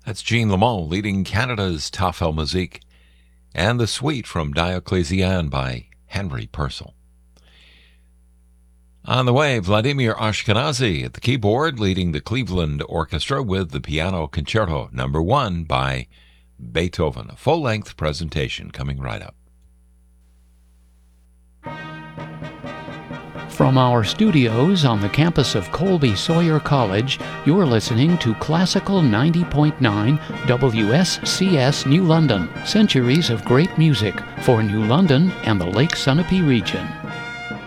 That's Jean Lamont leading Canada's Tafel Musique, and the Suite from Dioclesian by Henry Purcell. On the way, Vladimir Ashkenazy at the keyboard leading the Cleveland Orchestra with the Piano Concerto No. 1 by Beethoven. A full-length presentation coming right up. From our studios on the campus of Colby Sawyer College, you're listening to Classical 90.9 WSCS New London. Centuries of great music for New London and the Lake Sunapee region.